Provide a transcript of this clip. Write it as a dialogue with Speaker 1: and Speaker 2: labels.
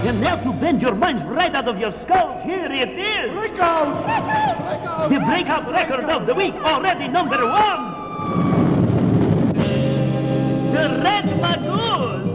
Speaker 1: And now to bend your minds right out of your skulls, here it is.
Speaker 2: Breakout!
Speaker 1: The breakout record of the week, already number 1. The Red Magoon.